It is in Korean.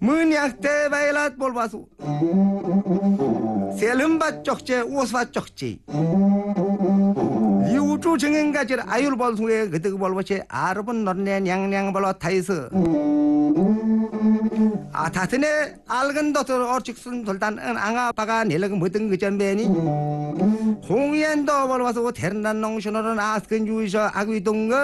Mânyak te bailat bolbasu. Selim batçokçe, os batçokçe. Liuchu 증행가질 아율 bolsu에 그득 bol바체 아르본 너네 냥냥 bol바 타이스. 다트네 알근 도터 어직순 돌단 앙아빠가 내려가 뭐든 그 전배니 홍연도 bol바수 대란난 농신어는 아스근 주이셔 아귀동거